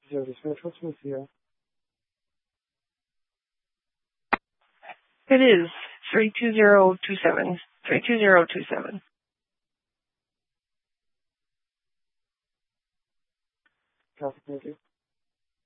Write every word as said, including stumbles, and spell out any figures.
Zero dispatch, what's with you? It is three two zero two seven. three two zero two seven. Copy, thank you.